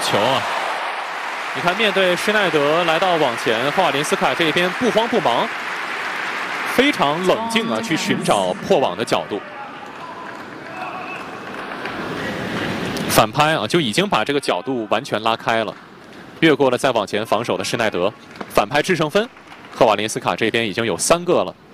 球啊！ 你看，面对施耐德来到网前，霍瓦林斯卡这边不慌不忙，非常冷静啊，去寻找破网的角度。反拍啊，就已经把这个角度完全拉开了，越过了再往前防守的施耐德，反拍制胜分，赫瓦林斯卡这边已经有3个了。